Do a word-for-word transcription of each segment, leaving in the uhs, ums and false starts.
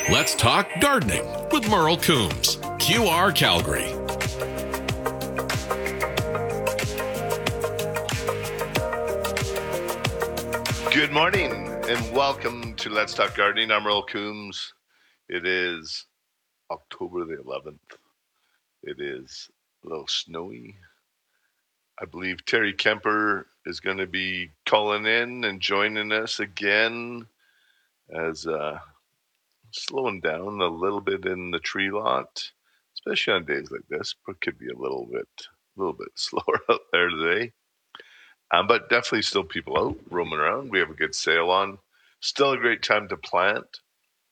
Let's talk gardening with Merle Coombs, Q R Calgary. Good morning and welcome to Let's Talk Gardening. I'm Merle Coombs. It is October the eleventh. It is a little snowy. I believe Terry Kemper is going to be calling in and joining us again as uh, slowing down a little bit in the tree lot, especially on days like this. But could be a little bit, a little bit slower out there today. Um, but definitely still people out roaming around. We have a good sale on. Still a great time to plant.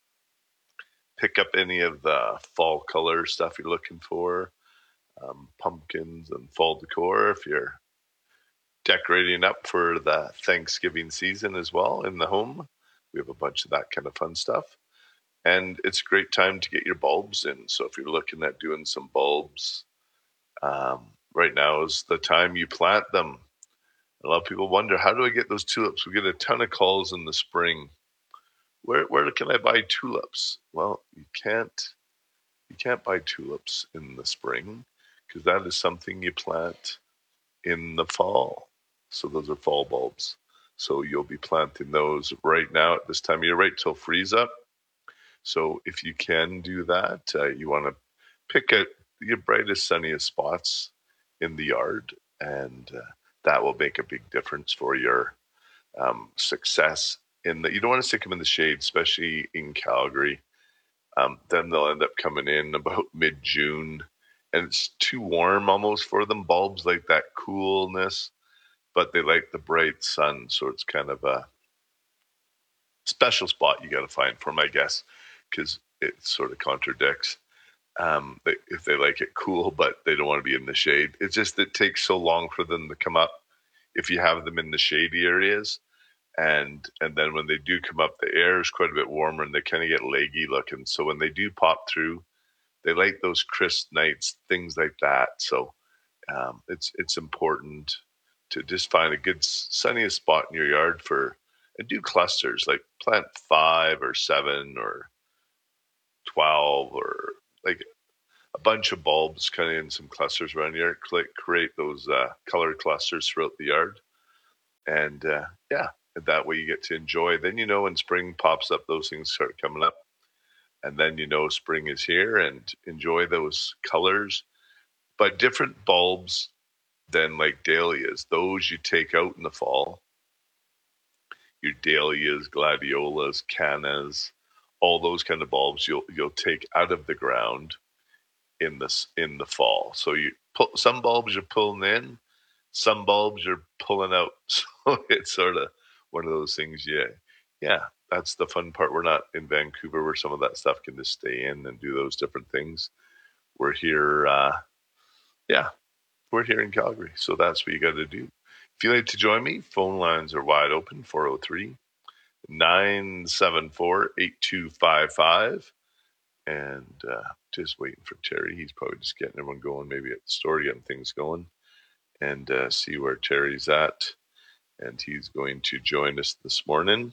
Pick up any of the fall color stuff you're looking for. Um, pumpkins and fall decor if you're decorating up for the Thanksgiving season as well in the home. We have a bunch of that kind of fun stuff. And it's a great time to get your bulbs in. So if you're looking at doing some bulbs, um, right now is the time you plant them. A lot of people wonder, how do I get those tulips? We get a ton of calls in the spring. Where where can I buy tulips? Well, you can't you can't buy tulips in the spring because that is something you plant in the fall. So those are fall bulbs. So you'll be planting those right now at this time of year, right till freeze up. So if you can do that, uh, you want to pick out your brightest, sunniest spots in the yard, and uh, that will make a big difference for your um, success. In the, you don't want to stick them in the shade, especially in Calgary. Um, then they'll end up coming in about mid-June, and it's too warm almost for them. Bulbs like that coolness, but they like the bright sun, so it's kind of a special spot you got to find for them, I guess, because it sort of contradicts. Um, they, if they like it cool, but they don't want to be in the shade. It's just it takes so long for them to come up if you have them in the shady areas. And and then when they do come up, the air is quite a bit warmer and they kind of get leggy looking. So when they do pop through, they like those crisp nights, things like that. So um, it's it's important to just find a good sunniest spot in your yard for, and do clusters, like plant five or seven or twelve or like a bunch of bulbs kind of in some clusters around here. Create those uh, color clusters throughout the yard. And uh, yeah, and that way you get to enjoy. Then you know when spring pops up, those things start coming up. And then you know spring is here and enjoy those colors. But different bulbs than like dahlias, those you take out in the fall. Your dahlias, gladiolas, cannas, all those kind of bulbs you'll you'll take out of the ground in this in the fall. So you pull some bulbs you're pulling in, some bulbs you're pulling out. So it's sort of one of those things. Yeah, yeah, that's the fun part. We're not in Vancouver where some of that stuff can just stay in and do those different things. We're here, uh, yeah, we're here in Calgary. So that's what you got to do. If you'd like to join me, phone lines are wide open, four oh three, nine seven four, eight two five five. And uh, just waiting for Terry. He's probably just getting everyone going, maybe at the store, getting things going, and uh, see where Terry's at. And he's going to join us this morning.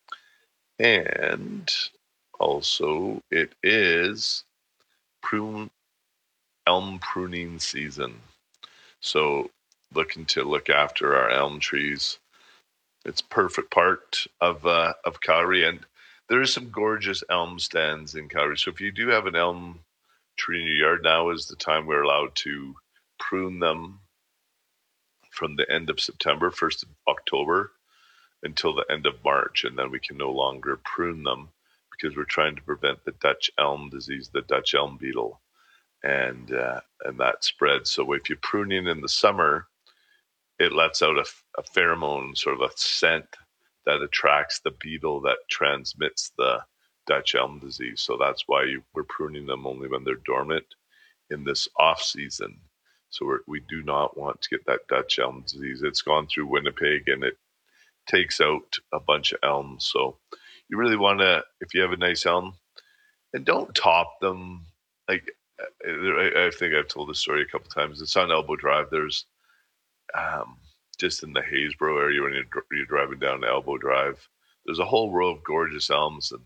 And also, it is prune elm pruning season. So looking to look after our elm trees. It's a perfect part of uh, of Calgary, and there are some gorgeous elm stands in Calgary. So if you do have an elm tree in your yard, now is the time we're allowed to prune them from the end of September, first of October, until the end of March, and then we can no longer prune them because we're trying to prevent the Dutch elm disease, the Dutch elm beetle, and uh, and that spreads. So if you're pruning in the summer, it lets out a, a pheromone, sort of a scent that attracts the beetle that transmits the Dutch elm disease. So that's why you, we're pruning them only when they're dormant in this off season. So we're, we do not want to get that Dutch elm disease. It's gone through Winnipeg and it takes out a bunch of elms. So you really want to, if you have a nice elm, and don't top them. Like I, I think I've told this story a couple times. It's on Elbow Drive. There's um, just in the Haysboro area when you're, you're driving down Elbow Drive. There's a whole row of gorgeous elms, and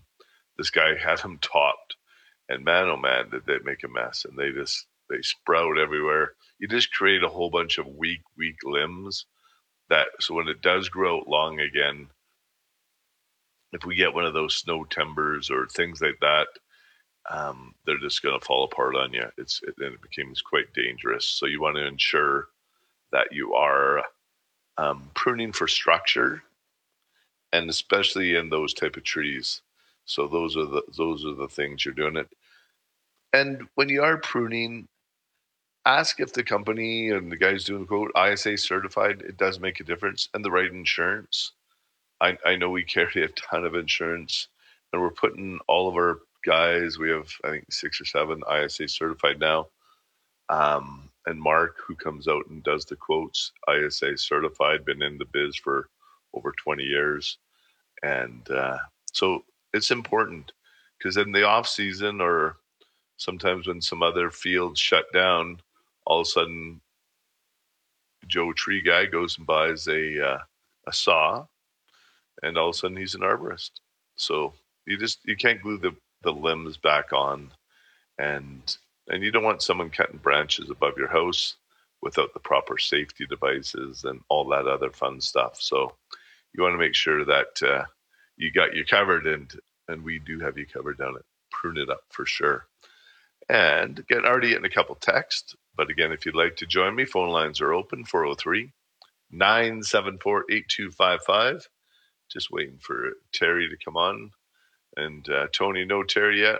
this guy had them topped, and man, oh man, did they make a mess. And they just, they sprout everywhere. You just create a whole bunch of weak, weak limbs that, so when it does grow out long again, if we get one of those snow timbers or things like that, um, they're just going to fall apart on you. It's it, and it becomes quite dangerous. So you want to ensure that you are um, pruning for structure, and especially in those type of trees. So those are the those are the things you're doing it. And when you are pruning, ask if the company and the guys doing the quote I S A certified. It does make a difference, and the right insurance. I, I know we carry a ton of insurance, and we're putting all of our guys, we have, I think, six or seven I S A certified now. Um, and Mark, who comes out and does the quotes, I S A certified, been in the biz for over twenty years. And uh, so it's important, because in the off season, or sometimes when some other fields shut down, all of a sudden Joe Tree Guy goes and buys a, uh, a saw, and all of a sudden he's an arborist. So you just, you can't glue the, the limbs back on, and and you don't want someone cutting branches above your house without the proper safety devices and all that other fun stuff. So you want to make sure that uh, you got you covered, and and we do have you covered down at Prune It Up for sure. And again, already getting a couple texts, but again, if you'd like to join me, phone lines are open, four oh three, nine seven four, eight two five five. Just waiting for Terry to come on. And uh, Tony, no Terry yet.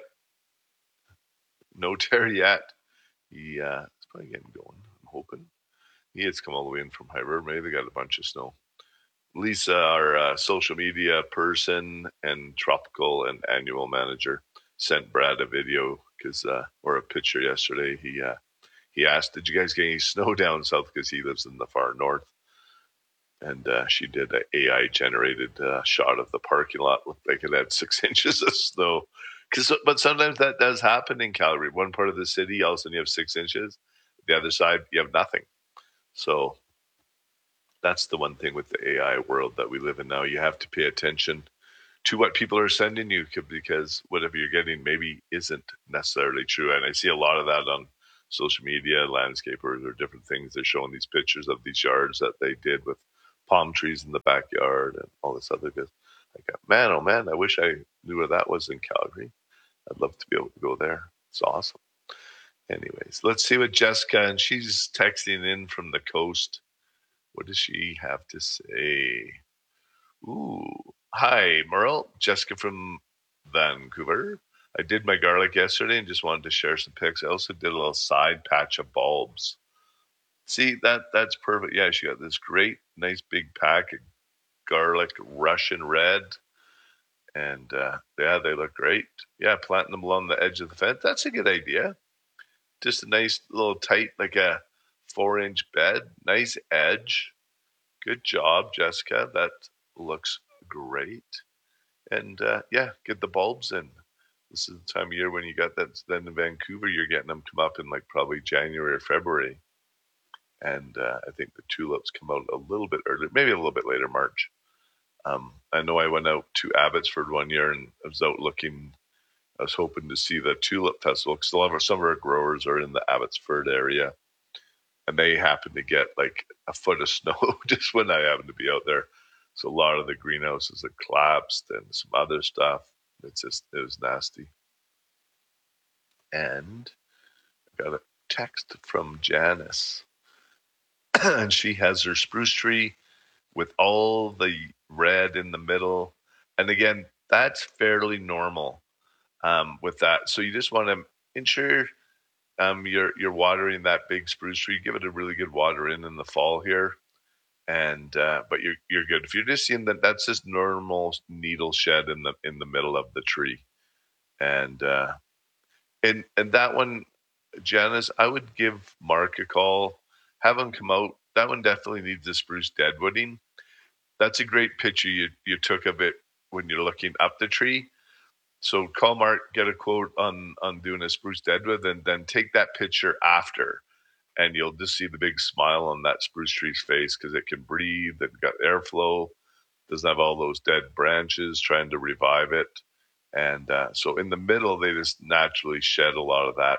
No Terry yet. He uh, is probably getting going, I'm hoping. He has come all the way in from High River. Maybe they got a bunch of snow. Lisa, our uh, social media person and tropical and annual manager, sent Brad a video because uh, or a picture yesterday. He uh, he asked, "Did you guys get any snow down south?" Because he lives in the far north. And uh, she did an A I generated uh, shot of the parking lot. Looked like it had six inches of snow. Cause, but sometimes that does happen in Calgary. One part of the city, all of a sudden you have six inches. The other side, you have nothing. So that's the one thing with the A I world that we live in now. You have to pay attention to what people are sending you, because whatever you're getting maybe isn't necessarily true. And I see a lot of that on social media, landscapers or different things. They're showing these pictures of these yards that they did with palm trees in the backyard and all this other good. Like, man, oh man, I wish I knew where that was in Calgary. I'd love to be able to go there. It's awesome. Anyways, let's see what Jessica, and she's texting in from the coast. What does she have to say? Ooh, hi, Merle. Jessica from Vancouver. I did my garlic yesterday and just wanted to share some pics. I also did a little side patch of bulbs. See, that that's perfect. Yeah, she got this great, nice big pack of garlic, Russian red. And uh, yeah, they look great. Yeah, planting them along the edge of the fence. That's a good idea. Just a nice little tight, like a four inch bed. Nice edge. Good job, Jessica. That looks great. And uh, yeah, get the bulbs in. This is the time of year when you got that. Then in Vancouver, you're getting them come up in like probably January or February. And uh, I think the tulips come out a little bit earlier, maybe a little bit later, March. Um, I know I went out to Abbotsford one year and I was out looking. I was hoping to see the tulip festival because a lot of some of our growers are in the Abbotsford area, and they happened to get like a foot of snow just when I happened to be out there. So a lot of the greenhouses had collapsed and some other stuff. It's just, it was nasty. And I got a text from Janice. And she has her spruce tree with all the red in the middle. And again, that's fairly normal um, with that. So you just want to ensure um, you're you're watering that big spruce tree. Give it a really good water in in the fall here, and uh, but you're you're good. If you're just seeing that, that's just normal needle shed in the in the middle of the tree, and uh, and and that one, Janice, I would give Mark a call. Have him come out. That one definitely needs a spruce deadwooding. That's a great picture you, you took of it when you're looking up the tree. So call Mark, get a quote on, on doing a spruce deadwood, and then take that picture after. And you'll just see the big smile on that spruce tree's face because it can breathe. It's got airflow. Doesn't have all those dead branches trying to revive it. And uh, so in the middle, they just naturally shed a lot of that.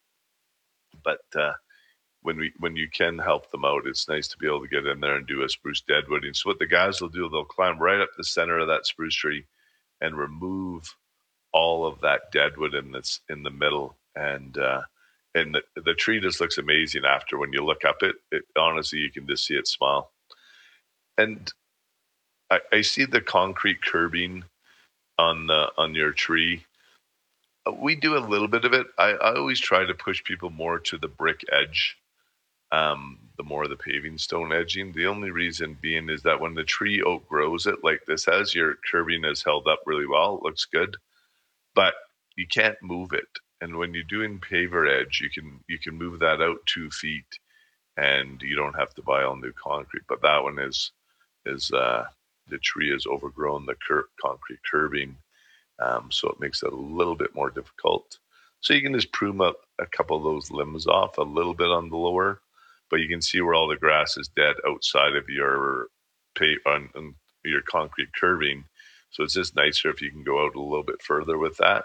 But uh, when we when you can help them out, it's nice to be able to get in there and do a spruce deadwooding. So what the guys will do, they'll climb right up the center of that spruce tree and remove all of that deadwood in that's in the middle. And uh, and the, the tree just looks amazing after. When you look up it, it honestly, you can just see it smile. And I, I see the concrete curbing on the, on your tree. We do a little bit of it. I, I always try to push people more to the brick edge, um, the more the paving stone edging. The only reason being is that when the tree outgrows it like this has, your curbing is held up really well. It looks good, but you can't move it. And when you're doing paver edge, you can you can move that out two feet, and you don't have to buy all new concrete. But that one is is uh, the tree is overgrown the cur- concrete curbing. Um, so it makes it a little bit more difficult. So you can just prune up a couple of those limbs off a little bit on the lower, but you can see where all the grass is dead outside of your pay on, on your concrete curbing. So it's just nicer if you can go out a little bit further with that,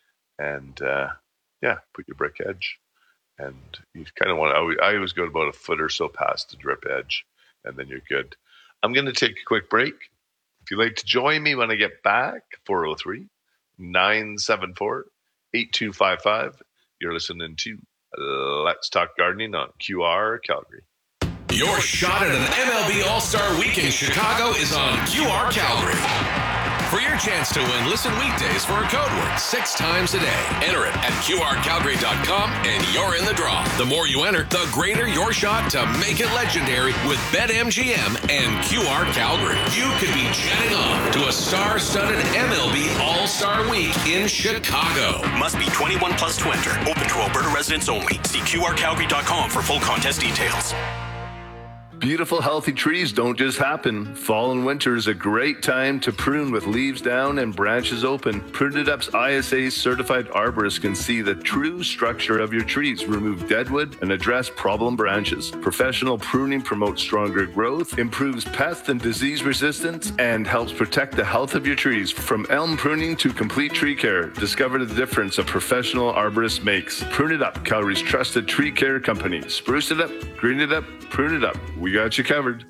and uh, yeah, put your brick edge. And you kind of want to. I always, I always go about a foot or so past the drip edge, and then you're good. I'm going to take a quick break. If you'd like to join me when I get back, four oh three, nine seven four, eight two five five. You're listening to Let's Talk Gardening on Q R Calgary. Your shot at an M L B All-Star Week in Chicago is on Q R Calgary. For your chance to win, listen weekdays for a code word six times a day. Enter it at Q R Calgary dot com and you're in the draw. The more you enter, the greater your shot to make it legendary with BetMGM and Q R Calgary. You could be jetting off to a star-studded M L B All-Star Week in Chicago. Must be twenty-one plus to enter. Open to Alberta residents only. See Q R Calgary dot com for full contest details. Beautiful, healthy trees don't just happen. Fall and winter is a great time to prune with leaves down and branches open. Prune It Up's I S A certified arborists can see the true structure of your trees, remove deadwood, and address problem branches. Professional pruning promotes stronger growth, improves pest and disease resistance, and helps protect the health of your trees. From elm pruning to complete tree care, discover the difference a professional arborist makes. Prune It Up, Calgary's trusted tree care company. Spruce it up, green it up, prune it up. We got you covered.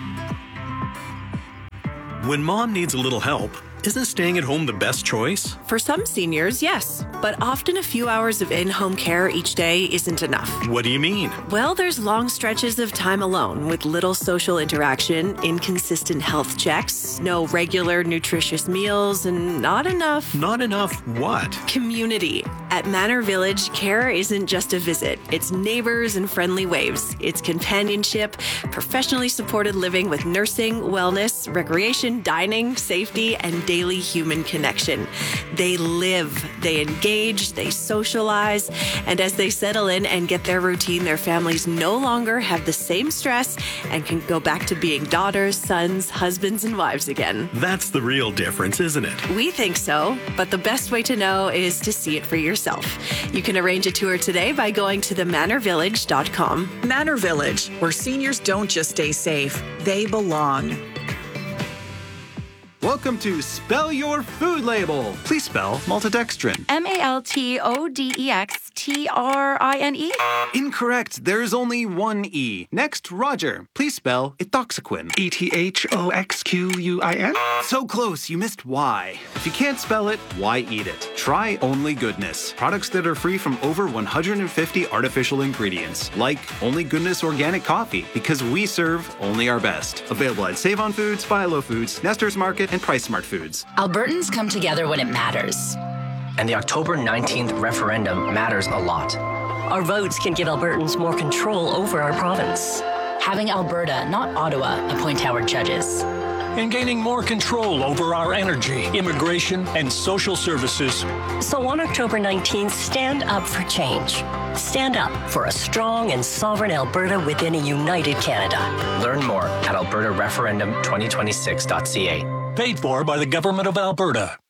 When mom needs a little help, isn't staying at home the best choice? For some seniors, yes. But often a few hours of in-home care each day isn't enough. What do you mean? Well, there's long stretches of time alone with little social interaction, inconsistent health checks, no regular nutritious meals, and not enough... Not enough what? Community. At Manor Village, care isn't just a visit. It's neighbors and friendly waves. It's companionship, professionally supported living with nursing, wellness, recreation, dining, safety, and daily human connection. They live, they engage, they socialize, and as they settle in and get their routine, their families no longer have the same stress and can go back to being daughters, sons, husbands, and wives again. That's the real difference, isn't it? We think so, but the best way to know is to see it for yourself. You can arrange a tour today by going to the manor village dot com. Manor Village, where seniors don't just stay safe, they belong. Welcome to Spell Your Food Label. Please spell maltodextrin. M A L T O D E X T R I N E? Incorrect. There's only one E. Next, Roger. Please spell ethoxyquin. E T H O X Q U I N? So close, you missed Y. If you can't spell it, why eat it? Try Only Goodness. Products that are free from over one hundred fifty artificial ingredients, like Only Goodness Organic Coffee, because we serve only our best. Available at Save On Foods, Philo Foods, Nestor's Market, and Price Smart Foods. Albertans come together when it matters. And the October nineteenth referendum matters a lot. Our votes can give Albertans more control over our province. Having Alberta, not Ottawa, appoint our judges. And gaining more control over our energy, immigration, and social services. So on October nineteenth, stand up for change. Stand up for a strong and sovereign Alberta within a united Canada. Learn more at alberta referendum twenty twenty-six dot c a. Paid for by the Government of Alberta.